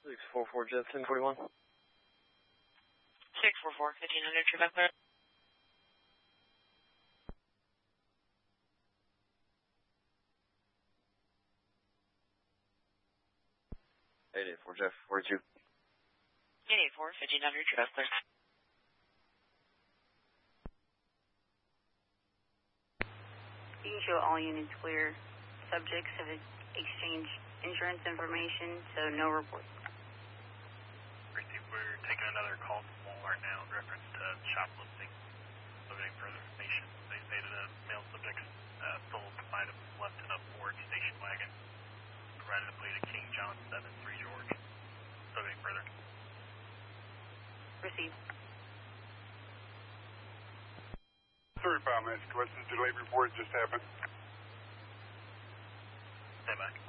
644 Jet 1041. 644, 1500, true back clear. $884 Jeff 42. 884, 1500, true back clear. You can show all units clear. Subjects have exchanged insurance information, so no report. We're taking another call from Walmart now in reference to shoplifting. Submitting further information. They stated a male subject stole items left in a Ford station wagon. Provided a plate of King John 7, 3 George. Submitting further. Proceed. 35 minutes. Questions, delay report just happened. Stand by.